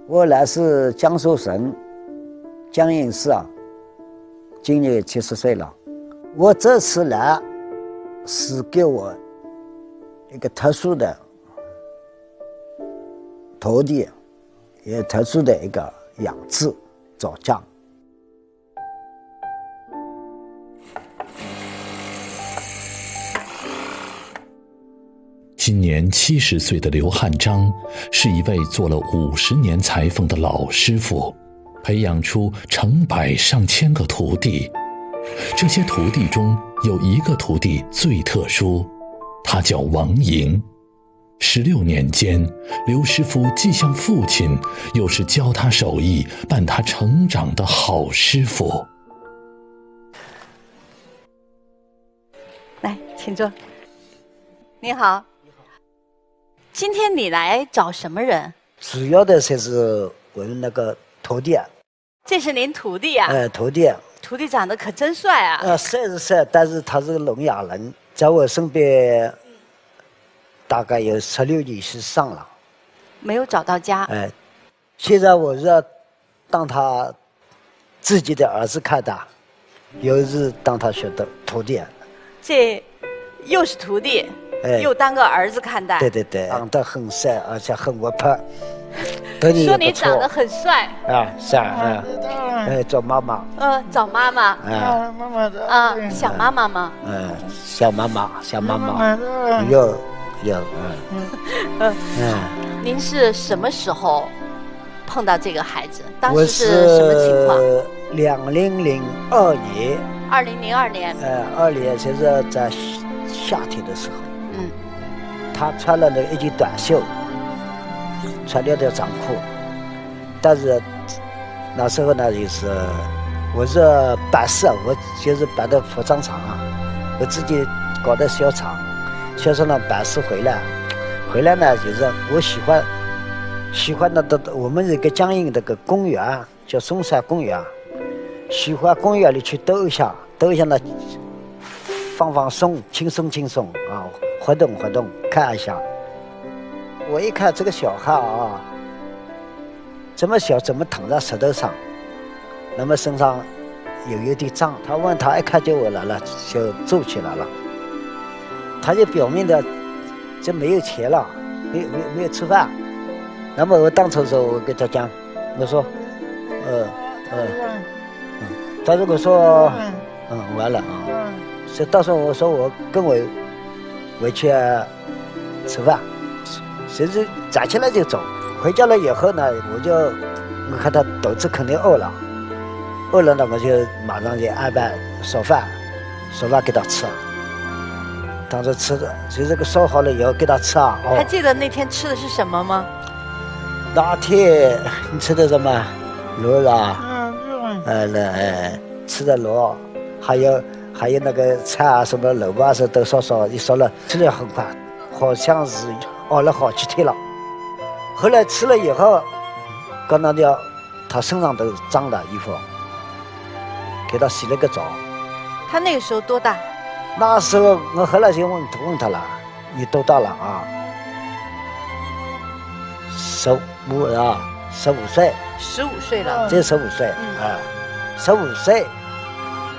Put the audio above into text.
我来自江苏省江阴市啊，今年70岁了。我这次来是给我一个特殊的徒弟，也特殊的一个养殖找家。 今年70岁的刘汉章是一位做了50年裁缝的老师傅，培养出成百上千个徒弟。这些徒弟中有一个徒弟最特殊，他叫王莹。16年间，刘师傅既像父亲，又是教他手艺、伴他成长的好师傅。 来，请坐。你好。今天你来找什么人？ 主要的是我们那个徒弟。 这是您徒弟啊？ 徒弟。 徒弟长得可真帅啊！ 帅是帅，但是他是个聋哑人，在我身边大概有16年以上了。 没有找到家。 现在我是要当他自己的儿子看的，又是当他学的徒弟。 这又是徒弟。又当个儿子看待。 对对对，长得很帅，而且很活泼。 说你长得很帅啊，帅啊！找妈妈。 找妈妈。 妈妈想妈妈吗？ 想妈妈，想妈妈。有。 您是什么时候碰到这个孩子？当时是什么情况 ？2002年。 2002年。 2年就是在夏天的时候。他穿了一件短袖，穿了条长裤，但是那时候呢，就是我是办事，我就是办的服装厂啊，我自己搞的小厂呢办事回来呢，就是我喜欢我们这个江阴那个公园叫嵩山公园，喜欢公园里去兜一下呢，放松，轻松啊。活动看一下。我一看这个小孩啊，这么小，怎么躺在石头上？那么身上有一点脏。他问他一看见我来了，就坐起来了。他就表明的就没有钱了，没有吃饭。那么我当初的时候，我跟他讲，我说，他如果说，完了啊，所以到时候我说我跟我回去吃饭，谁知站起来就走。回家了以后呢，我看他肚子肯定饿了呢，我就马上就安排烧饭给他吃。当时吃的就这个烧好了以后给他吃啊。 还记得那天吃的是什么吗？ 那天你吃的什么？螺啊？吃的螺，还有那个菜啊，什么萝卜啊，都烧，一烧了，吃得很快，好像是熬了好几天了。后来吃了以后，刚刚他身上都脏的衣服，给他洗了个澡。 他那个时候多大？ 那时候我后来就问他了，你多大了啊？15岁。 15岁了。 这15岁，15岁。